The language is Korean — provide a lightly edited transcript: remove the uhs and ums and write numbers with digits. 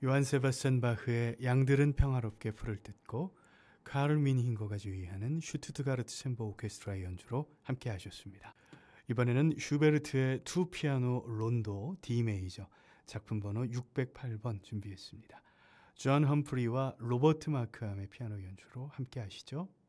요한 세바스찬 바흐의 양들은 평화롭게 풀을 뜯고 카를 민힌거가 지휘하는 슈투트가르트 챔버 오케스트라의 연주로 함께 하셨습니다. 이번에는 슈베르트의 투 피아노 론도 D 메이저 작품 번호 608번 준비했습니다. 존 험프리와 로버트 마크함의 피아노 연주로 함께 하시죠.